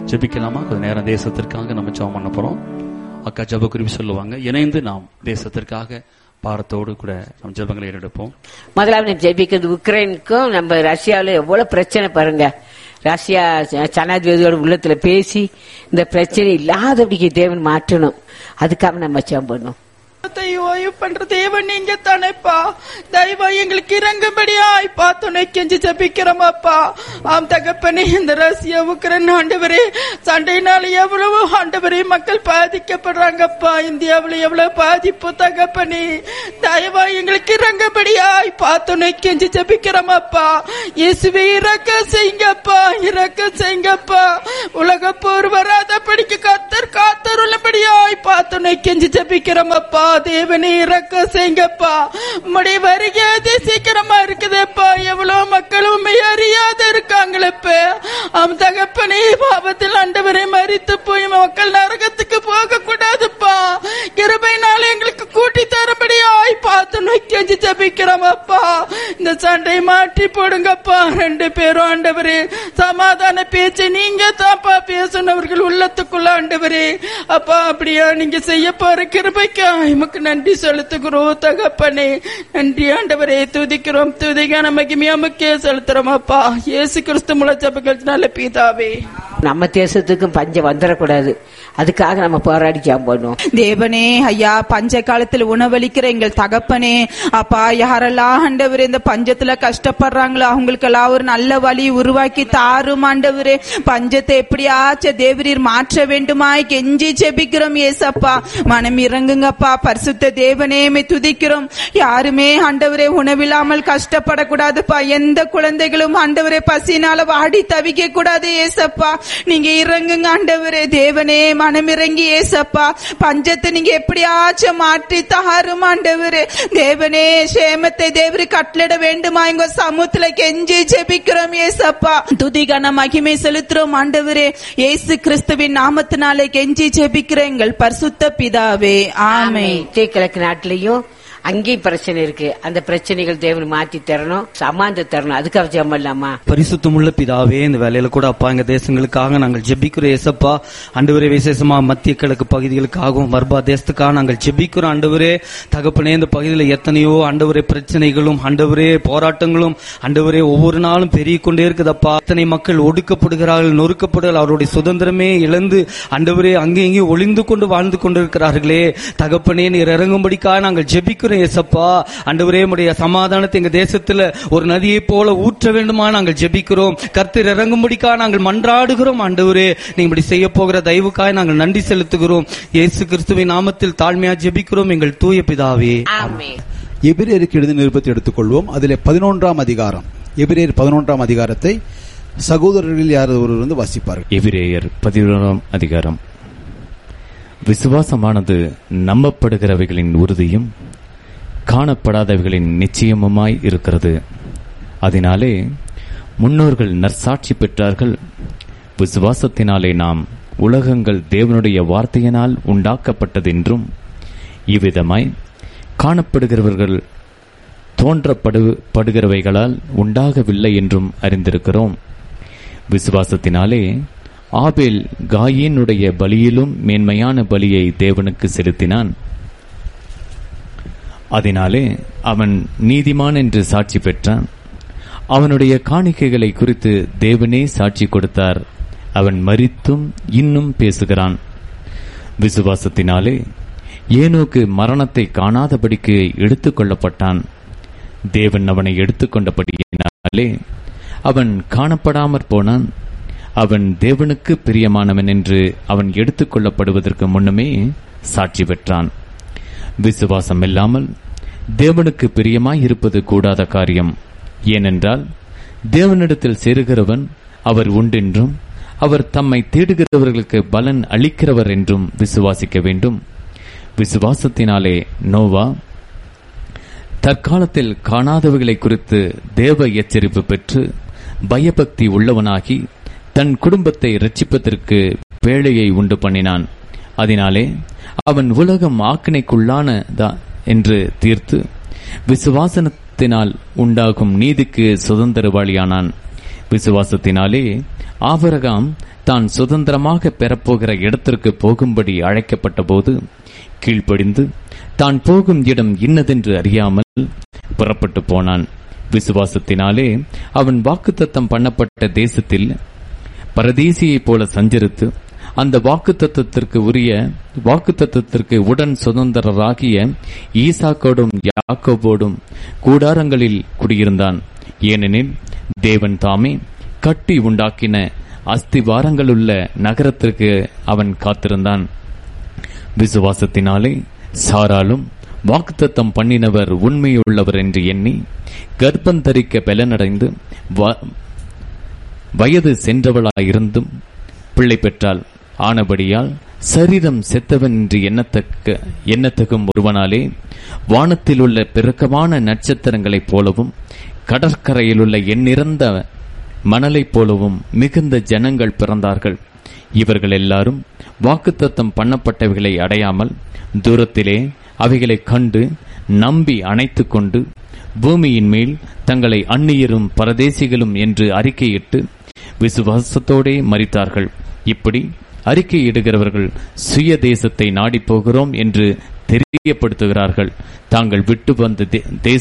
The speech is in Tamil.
ஜெபிக்கலாமா? கொஞ்ச நேரம் தேசத்திற்காக நம்ம ஜெபம் பண்ண போறோம். அக்கா ஜெப குறிப்பு சொல்லுவாங்க. இணைந்து நாம் தேசத்திற்காக பாரத்தோடு கூட நம்ம ஜெபங்களை எடுப்போம். முதலாவது ஜெபிக்கிறது உக்ரைனுக்கும் நம்ம ரஷ்யாவில் எவ்வளவு பிரச்சனை பாருங்க. ரஷ்யா ஜனாதிபதியோட உள்ளத்துல பேசி இந்த பிரச்சனை இல்லாதபடிக்கு தேவன் மாற்றணும். அதுக்காக நம்ம ஜெபம் பண்ணணும். ஓய்வு பண்ற தேவன் நீங்க தானேப்பா, தயவா எங்களுக்கு இறங்கும்படியாய்ப்பா துணை கெஞ்சி ஜபிக்கிறோமாப்பா. ஆம் தகப்பனே, இந்த ரஷ்யா உக்ரைன் ஆண்டவரே சண்டையினால எவ்வளவு ஆண்டவரே மக்கள் பாதிக்கப்படுறாங்கப்பா. இந்தியாவில் எவ்வளவு பாதிப்பு தகப்பனே, தயவா எங்களுக்கு இறங்கும்படியாய்ப்பா துணை கெஞ்சி ஜபிக்கிறோமாப்பா. இயேசுவே இரக்கம் செய்யுங்கப்பா, இரக்கம் செய்யுங்கப்பா. உலக போர் வராத படிக்க கத்தர் காத்தருள்ளபடியாய்ப்பா துணை கெஞ்சி ஜபிக்கிறோமாப்பா. தேவனே இரக்கம் செய்யுங்கப்பா. உம்முடைய வருகை சீக்கிரமா இருக்குதுப்பா. எவ்வளவு மக்கள் உண்மை அறியாத இருக்காங்களப்ப. அவன் தகப்பனே, பாவத்தில் ஆண்டவரை மரித்து போய் மக்கள் நரகத்துக்கு போக கூடாதுப்பா. கிருபையினால எங்களுக்கு கூட்டி தரபடியாய் பார்த்து நோக்கி ஜபிக்கிறோமப்பா. இந்த சண்டை மாற்றி போடுங்கப்பா. ரெண்டு பேரும் ஆண்டவரே சமாதான பேச்சு நீங்க தாப்பா பேசுனவர்கள் உள்ளத்துக்குள்ள ஆண்டவரே அப்பா. அப்படியா நீங்க செய்ய போற கிருபைக்கா நமக்கு நன்றி செலுத்துகிறோம் தகப்பனே. நன்றி ஆண்டவரே, துதிக்கிறோம். துதிக்கான மகிமையா முக்கிய செலுத்துறோம் அப்பா. இயேசு கிறிஸ்து மூல ஜெபங்கள்னால பிதாவே. நம்ம தேசத்துக்கும் பஞ்சம் வந்துடக்கூடாது, அதுக்காக நம்ம போராடி ஜெபம் பண்ணுவோம். தேவனே ஐயா, பஞ்ச காலத்துல உணவளிக்கிற எங்கள் தகப்பனே அப்பா, யாரெல்லாம் ஆண்டவரே இந்த பஞ்சத்துல கஷ்டப்படுறாங்களோ அவங்களுக்கு எல்லாம் ஒரு நல்ல வழி உருவாக்கி தாரும் ஆண்டவரே. பஞ்சத்தை எப்படியாச்சும் தேவரீர் மாற்ற வேண்டுமாய் கெஞ்சி ஜெபிக்கிறோம் ஏசப்பா. மனம் இறங்குங்கப்பா. பரிசுத்த தேவனே துதிக்கிறோம். யாருமே ஆண்டவரே உணவில்லாமல் கஷ்டப்படக்கூடாதுப்பா. எந்த குழந்தைகளும் ஆண்டவரே பசினால வாடி தவிக்க கூடாது ஏசப்பா. நீங்க இறங்குங்க ஆண்டவரே. தேவனே மனம் இறங்கி ஏசப்பா, பஞ்சத்தை நீங்க எப்படியாச்சும் மாற்றி தாரும் ஆண்டவரே. தேவனே சேமத்தை தேவரி கட்டளிட வேண்டுமா எங்க சமூகத்துல கெஞ்சி ஜெபிக்கிறோம் ஏசப்பா. துதிகான மகிமை செலுத்துறோம் ஆண்டவரே. இயேசு கிறிஸ்துவின் நாமத்தினாலே கெஞ்சி ஜெபிக்கிற எங்கள் பரிசுத்த பிதாவே, ஆமென். கிழக்கு நாட்டிலையும் அங்கேயும் பிரச்சனை இருக்கு. அந்த பிரச்சனைகள் தேவன் மாற்றி தரணும், சமாதானம் தரணும். அதுக்காக ஜெபம் பண்ணலாமா? பரிசுத்தமுள்ள பிதாவே, இந்த வேலையில கூட அப்பா எங்க தேசங்களுக்காக நாங்கள் ஜெபிக்கிறோம் ஏசப்பா. ஆண்டவரே, விசேஷமா மத்திய கிழக்கு பகுதிகளுக்காகவும் வர்பா தேசத்துக்காக நாங்கள் ஜெபிக்கிறோம் ஆண்டவரே. தகப்பனே, இந்த பகுதியில் எத்தனையோ ஆண்டவரே பிரச்சனைகளும் ஆண்டவரே போராட்டங்களும் ஆண்டவரே ஒவ்வொரு நாளும் பெருகி கொண்டே இருக்குதப்பா. எத்தனை மக்கள் ஒடுக்கப்படுகிறார்கள், நொறுக்கப்படுகிறார்கள், அவருடைய சுதந்திரமே இழந்து ஆண்டவரே அங்கே இங்கே ஒளிந்து கொண்டு வாழ்ந்து கொண்டிருக்கிறார்களே. தகப்பனே, நீர் இறங்கும்படிக்காக நாங்கள் ஜெபிக்கிறோம் ஏசப்பா. ஆண்டவரே, உம்முடைய சமாதானத்தை எங்க தேசத்துல ஒரு நதியை போல ஊற்ற வேண்டுமா நாங்கள் ஜெபிக்கிறோம். கர்த்தர் இறங்கும்படிக்காக நாங்கள் மன்றாடுகிறோம் ஆண்டவரே. நீங்க இப்படி செய்ய போகிற தயவுக்காக நாங்கள் நன்றி செலுத்துகிறோம். இயேசு கிறிஸ்துவின் நாமத்தில் தாழ்மையா ஜெபிக்கிறோம் எங்கள் தூய பிதாவே, ஆமென். எபிரேயருக்கு எழுதின நிருபத்தை எடுத்துக்கொள்வோம். அதிலே 11ஆம் அதிகாரம், எபிரேயர் 11ஆம் அதிகாரத்தை சகோதரர்கள் யார் ஒருவர் வந்து வாசிப்பார்கள். எபிரேயர் 11ஆம் அதிகாரம். விசுவாசமானது நம்பப்படுகிறவைகளின் உறுதியும் காணப்படாதவைகளின் நிச்சயமுமாய் இருக்கிறது. அதனாலே முன்னோர்கள் நற்சாட்சி பெற்றார்கள். விசுவாசத்தினாலே நாம் உலகங்கள் தேவனுடைய வார்த்தையினால் உண்டாக்கப்பட்டதென்றும் இவ்விதமாய் காணப்படுகிறவர்கள் தோன்றப்படுகிறவைகளால் உண்டாகவில்லை என்றும் அறிந்திருக்கிறோம். விசுவாசத்தினாலே ஆபேல் காயீனுடைய பலியிலும் மேன்மையான பலியை தேவனுக்கு செலுத்தினான். அதனாலே அவன் நீதிமான் என்று சாட்சி பெற்றான். அவனுடைய காணிக்கைகளை குறித்து தேவனே சாட்சி கொடுத்தார். அவன் மரித்தும் இன்னும் பேசுகிறான். விசுவாசத்தினாலே ஏனோக்கு மரணத்தை காணாதபடிக்கு எடுத்துக் கொள்ளப்பட்டான். தேவன் அவனை எடுத்துக்கொண்டபடியினாலே அவன் காணப்படாமற் போனான். அவன் தேவனுக்கு பிரியமானவன் என்று அவன் எடுத்துக் கொள்ளப்படுவதற்கு முன்னமே சாட்சி பெற்றான். விசுவாசம் இல்லாமல் தேவனுக்கு பிரியமாய் இருப்பது கூடாத காரியம். ஏனென்றால் தேவனிடத்தில் சேருகிறவன் அவர் உண்டென்றும் அவர் தம்மை தேடுகிறவர்களுக்கு பலன் அளிக்கிறவர் என்றும் விசுவாசிக்க வேண்டும். விசுவாசத்தினாலே நோவா தற்காலத்தில் காணாதவைகளை குறித்து தேவ எச்சரிப்பு பெற்று பயபக்தி உள்ளவனாகி தன் குடும்பத்தை இரட்சிப்பதற்கு பேழையை உண்டு பண்ணினான். அதனாலே அவன் உலகம் ஆக்கினைக்குள்ளானதா என்று தீர்த்து விசுவாசத்தினால் உண்டாகும் நீதிக்கு சுதந்திரவாளியானான். விசுவாசத்தினாலே ஆபிரகாம் தான் சுதந்திரமாக பெறப்போகிற இடத்திற்கு போகும்படி அழைக்கப்பட்ட போது கீழ்ப்படிந்து தான் போகும் இடம் இன்னதென்று அறியாமல் புறப்பட்டு போனான். விசுவாசத்தினாலே அவன் வாக்குத்தத்தம் பண்ணப்பட்ட தேசத்தில் பரதேசியைப் போல சஞ்சரித்து அந்த வாக்குத்தத்தத்திற்கு உடன் சுதந்திரராகிய ஈசாக்கோடும் யாக்கோபோடும் கூடாரங்களில் குடியிருந்தான். ஏனெனில் தேவன் தாமே கட்டி உண்டாக்கின அஸ்திவாரங்களுள்ள நகரத்திற்கு அவன் காத்திருந்தான். விசுவாசத்தினாலே சாராலும் வாக்குத்தத்தம் பண்ணினவர் உண்மையுள்ளவர் என்று எண்ணி கர்ப்பந்தரிக்க பலனடைந்து வயது சென்றவளாயிருந்தும் பிள்ளை பெற்றாள். ஆனபடியால் சரீரம் செத்தவன் என்று எண்ணத்தகும் ஒருவனாலே வானத்தில் உள்ள பெருக்கமான நட்சத்திரங்களைப் போலவும் கடற்கரையில் உள்ள எண்ணிறந்த மணலைப் போலவும் மிகுந்த ஜனங்கள் பிறந்தார்கள். இவர்கள் எல்லாரும் வாக்குத்தத்தம் பண்ணப்பட்டவைகளை அடையாமல் தூரத்திலே அவைகளை கண்டு நம்பி அணைத்துக் கொண்டு பூமியின் மேல் தங்களை அந்நியரும் பரதேசிகளும் என்று அறிக்கையிட்டு விசுவாசத்தோடே மரித்தார்கள். இப்படி அறிக்கையிடுகிறவர்கள் சுய தேசத்தை நாடி போகிறோம் என்று தெரியப்படுத்துகிறார்கள். தாங்கள் விட்டு வந்த